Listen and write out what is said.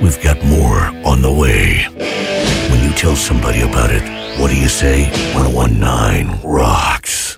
we've got more on the way. When you tell somebody about it, what do you say? 1019 rocks.